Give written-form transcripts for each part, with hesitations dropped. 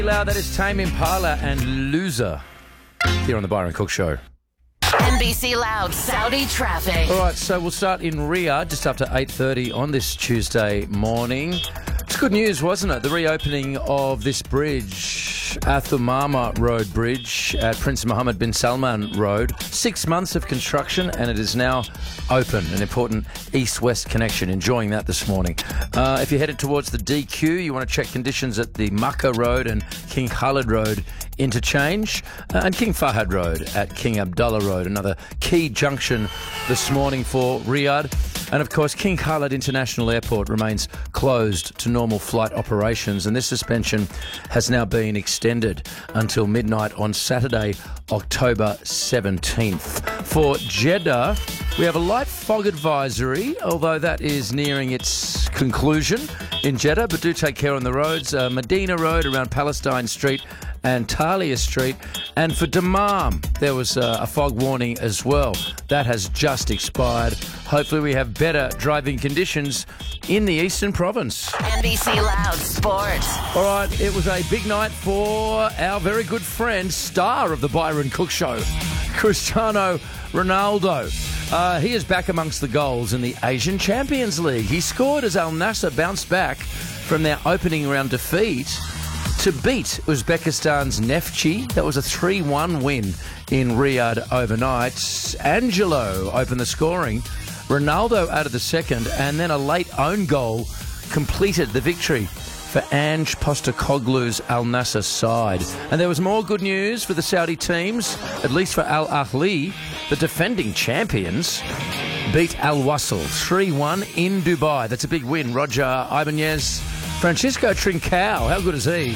Loud, that is Tame Impala and Loser here on the Byron Cook Show. NBC Loud, Saudi traffic. All right, so we'll start in Riyadh just after 8:30 on this Tuesday morning. It's good news, wasn't it? The reopening of this bridge, Athumama Road Bridge at Prince Mohammed bin Salman Road. 6 months of construction and it is now open, an important east-west connection. Enjoying that this morning. If you're headed towards the DQ, you want to check conditions at the Makkah Road and King Khalid Road interchange and King Fahad Road at King Abdullah Road, another key junction this morning for Riyadh. And of course, King Khalid International Airport remains closed to normal flight operations, and this suspension has now been extended until midnight on Saturday, October 17th. For Jeddah, we have a light fog advisory, although that is nearing its conclusion in Jeddah, but do take care on the roads. Medina Road around Palestine Street and Talia Street. And for Dammam, there was a fog warning as well. That has just expired. Hopefully we have better driving conditions in the Eastern Province. NBC Loud Sports. All right, it was a big night for our very good friend, star of the Byron Cook Show, Cristiano Ronaldo. He is back amongst the goals in the Asian Champions League. He scored as Al Nassr bounced back from their opening round defeat to beat Uzbekistan's Neftchi. That was a 3-1 win in Riyadh overnight. Angelo opened the scoring. Ronaldo added the second, and then a late own goal completed the victory for Ange Postecoglou's Al Nassr side. And there was more good news for the Saudi teams, at least for Al Ahly, the defending champions. Beat Al Wasl 3-1 in Dubai. That's a big win. Roger Ibanez, Francisco Trincao, how good is he?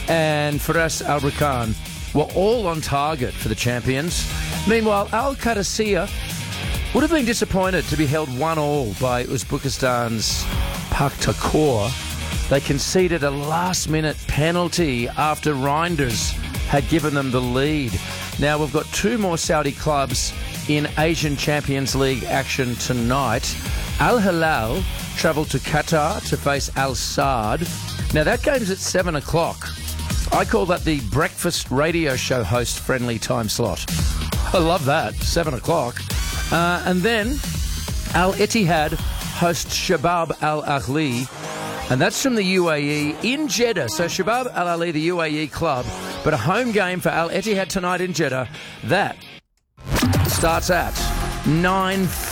And Fares Al-Rakan were all on target for the champions. Meanwhile, Al Qadisiyah would have been disappointed to be held 1-1 by Uzbekistan's Pakhtakor. They conceded a last-minute penalty after Reinders had given them the lead. Now, we've got two more Saudi clubs in Asian Champions League action tonight. Al Hilal travel to Qatar to face Al Saad. Now, that game's at 7 o'clock. I call that the breakfast radio show host friendly time slot. I love that, 7 o'clock. And then Al Ittihad hosts Shabab Al Ahli, and that's from the UAE in Jeddah. So Shabab Al Ahli, the UAE club, but a home game for Al Ittihad tonight in Jeddah. That starts at 9:30.